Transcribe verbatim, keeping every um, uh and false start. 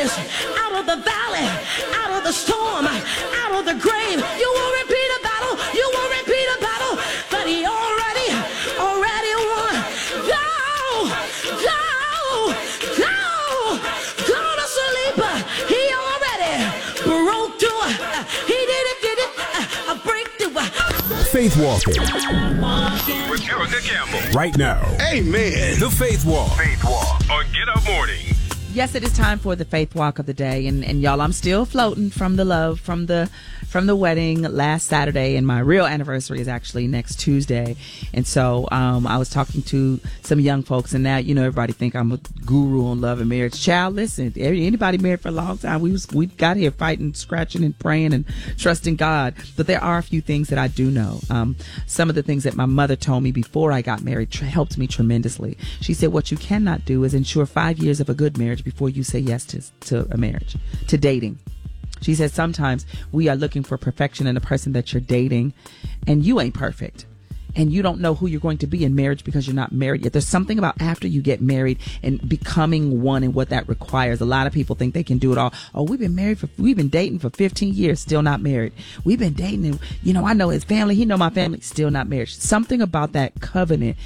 sickness, out of the valley, out of the storm, out of the grave. You won't repeat a battle. You won't repeat a battle. But he already, already won. Go, go, go, go to sleep. He already broke through. He did it, did it. A breakthrough. Faith Walking with Erica Campbell. Right now. Amen. The Faith Walk. Faith Walk on Get Up Morning. Yes, it is time for the Faith Walk of the day, and, and y'all, I'm still floating from the love, from the from the wedding last Saturday, and my real anniversary is actually next Tuesday. And so um, I was talking to some young folks, and now, you know, everybody think I'm a guru on love and marriage. Child, listen, anybody married for a long time, we was we got here fighting, scratching, and praying and trusting God. But there are a few things that I do know. Um, some of the things that my mother told me before I got married tr- helped me tremendously. She said, what you cannot do is ensure five years of a good marriage before you say yes to, to a marriage, to dating. She said sometimes we are looking for perfection in the person that you're dating, and you ain't perfect. And you don't know who you're going to be in marriage because you're not married yet. There's something about after you get married and becoming one and what that requires. A lot of people think they can do it all. Oh, we've been married for, we've been dating for fifteen years, still not married. We've been dating and, you know, I know his family, he know my family, still not married. Something about that covenant